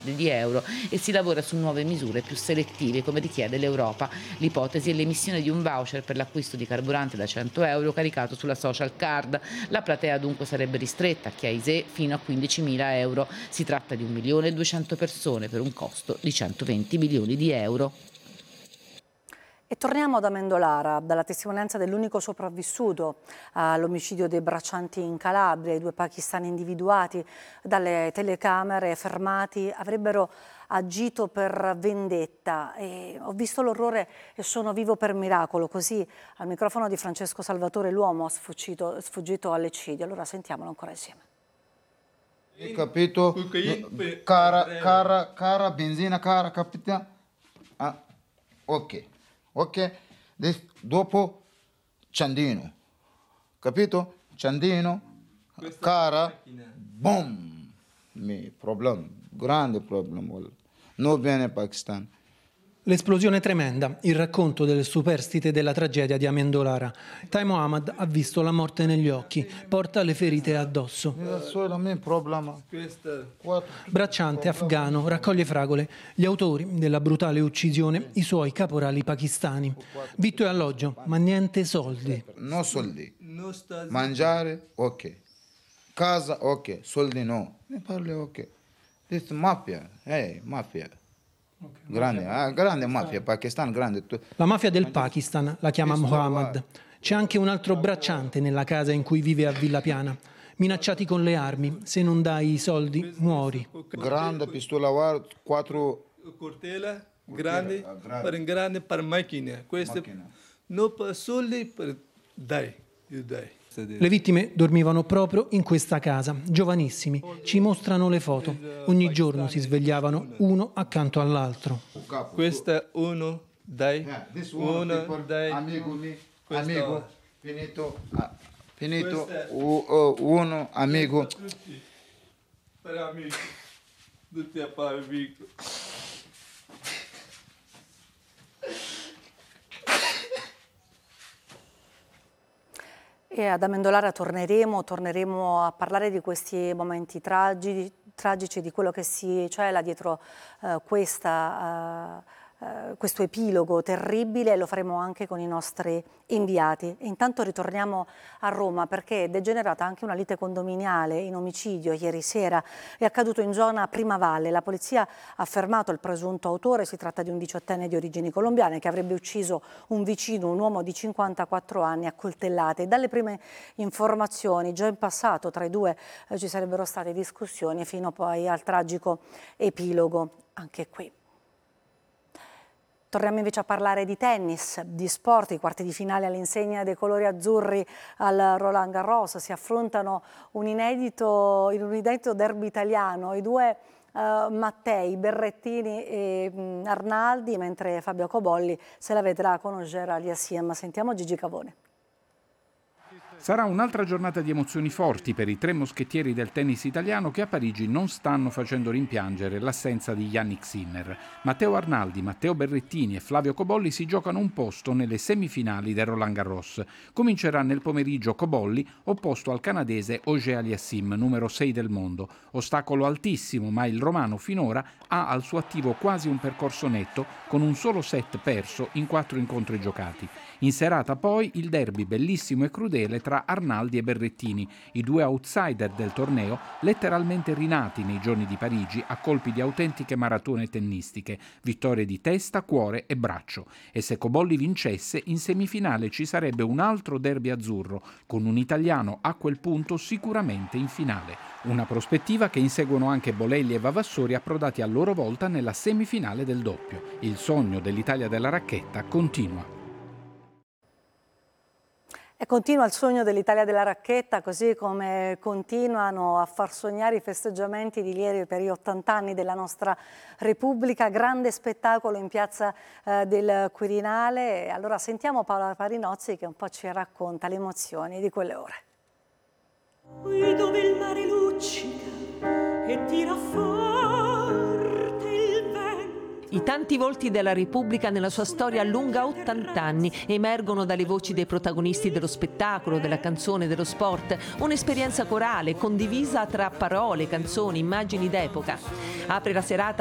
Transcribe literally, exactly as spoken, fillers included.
di euro e si lavora su nuove misure più selettive come richiede l'Europa. L'ipotesi è l'emissione di un voucher per l'acquisto di carburante da cento euro caricato sulla social card. La platea dunque sarebbe ristretta a chi ha I S E E fino a quindicimila euro. Si tratta di un milione e duecento persone per un costo di centoventi milioni di euro. E torniamo ad Amendolara, dalla testimonianza dell'unico sopravvissuto all'omicidio dei braccianti in Calabria. I due pakistani individuati dalle telecamere fermati avrebbero agito per vendetta. E ho visto l'orrore e sono vivo per miracolo, così al microfono di Francesco Salvatore l'uomo ha sfuggito, sfuggito all'eccidio. Allora sentiamolo ancora insieme. Hai capito? Cara, cara, cara, benzina, cara, capita? Ah, ok. Ok, dopo Ciandino, capito? Ciandino, cara, boom, mi problema, grande problema, non viene Pakistan. L'esplosione tremenda, il racconto delle superstite della tragedia di Amendolara. Tai Mohammad ha visto la morte negli occhi, porta le ferite addosso. Bracciante afgano, raccoglie fragole. Gli autori della brutale uccisione, i suoi caporali pakistani. Vitto e alloggio, ma niente soldi. No soldi. Mangiare, ok. Casa, ok. Soldi no. Ne parli, ok. Questa mafia, eh, mafia. Grande, ah, grande mafia, Pakistan, grande. La mafia del Pakistan la chiama Mohammad. C'è anche un altro bracciante nella casa in cui vive a Villa Piana. Minacciati con le armi, se non dai i soldi muori. Grande pistola, quattro cortella, grande, per grande per macchina. Questo non per soldi, per dai, dai. Le vittime dormivano proprio in questa casa, giovanissimi, ci mostrano le foto. Ogni giorno si svegliavano uno accanto all'altro. Questo è uno, dai, uno, dai, amico, amico, finito, finito, uno, amico. Per amico, tutti a fare amico. E ad Amendolara torneremo, torneremo a parlare di questi momenti tragici, tragici di quello che si cela dietro uh, questa, uh, uh, questo epilogo terribile, e lo faremo anche con i nostri inviati. E intanto ritorniamo a Roma perché è degenerata anche una lite condominiale in omicidio ieri sera. È accaduto in zona Primavalle. La polizia ha fermato il presunto autore, si tratta di un diciottenne di origini colombiane che avrebbe ucciso un vicino, un uomo di cinquantaquattro anni, a coltellate. Dalle prime informazioni, già in passato tra i due eh, ci sarebbero state discussioni fino poi al tragico epilogo anche qui. Torniamo invece a parlare di tennis, di sport. I quarti di finale all'insegna dei colori azzurri al Roland Garros si affrontano un inedito, in un inedito derby italiano. I due uh, Mattei, Berrettini e um, Arnaldi, mentre Fabio Cobolli se la vedrà con Auger Aliassime. Sentiamo Gigi Cavone. Sarà un'altra giornata di emozioni forti per i tre moschettieri del tennis italiano che a Parigi non stanno facendo rimpiangere l'assenza di Jannik Sinner. Matteo Arnaldi, Matteo Berrettini e Flavio Cobolli si giocano un posto nelle semifinali del Roland Garros. Comincerà nel pomeriggio Cobolli opposto al canadese Auger Aliassime, numero sei del mondo. Ostacolo altissimo, ma il romano finora ha al suo attivo quasi un percorso netto con un solo set perso in quattro incontri giocati. In serata poi il derby bellissimo e crudele tra Arnaldi e Berrettini, i due outsider del torneo letteralmente rinati nei giorni di Parigi a colpi di autentiche maratone tennistiche, vittorie di testa, cuore e braccio. E se Cobolli vincesse, in semifinale ci sarebbe un altro derby azzurro, con un italiano a quel punto sicuramente in finale. Una prospettiva che inseguono anche Bolelli e Vavassori, approdati a loro volta nella semifinale del doppio. Il sogno dell'Italia della racchetta continua. E continua il sogno dell'Italia della racchetta, così come continuano a far sognare i festeggiamenti di ieri per gli ottanta anni della nostra Repubblica. Grande spettacolo in piazza eh, del Quirinale. Allora sentiamo Paola Parinozzi che un po' ci racconta le emozioni di quelle ore. Qui dove il mare luccica e tira forte il vento, I tanti volti della Repubblica nella sua storia lunga ottanta anni emergono dalle voci dei protagonisti dello spettacolo, della canzone, dello sport, un'esperienza corale condivisa tra parole, canzoni, immagini d'epoca. Apre la serata